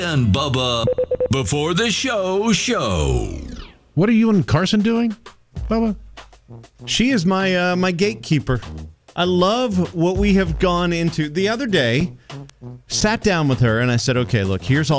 and Bubba before the show. What are you and Carson doing, Bubba? She is my gatekeeper. I love what we have gone into. The other day, sat down with her, and I said, okay, look, here's all